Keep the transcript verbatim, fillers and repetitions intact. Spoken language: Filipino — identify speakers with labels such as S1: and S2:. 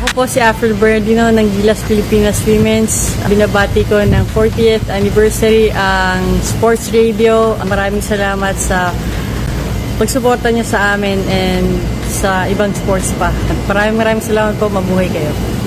S1: po si April Bernardino ng Gilas Pilipinas Women's. Binabati ko ng fortieth anniversary ang Sports Radio. Maraming salamat sa pagsuporta niyo sa amin and sa ibang sports pa. Maraming maraming salamat po. Mabuhay kayo.